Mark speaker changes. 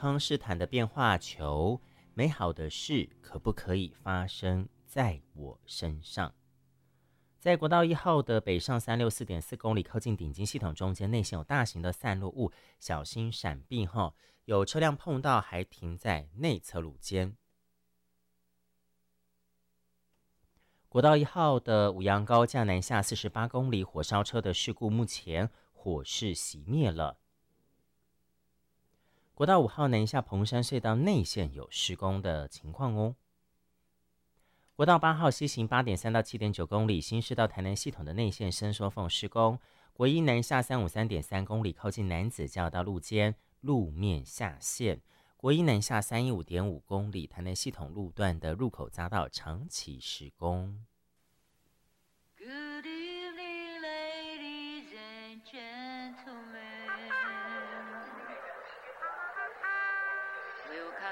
Speaker 1: 康斯坦的变化球，美好的事可不可以发生在我身上？在国道1号的北上364.4公里，靠近顶尖系统中间内线有大型的散落物，小心闪避哈！有车辆碰到还停在内侧路间。国道1号的五杨高架南下48公里，火烧车的事故目前火势熄灭了。国道5号南下彭山隧道内线有施工的情况哦。国道8号西行8.3到7.9公里，新市到台南系统的内线伸缩缝施工。国一南下353.3公里，靠近南子交道路间路面下陷。国一南下315.5公里，台南系统路段的入口匝道长期施工。
Speaker 2: Good evening, ladies and gentlemen. Welcome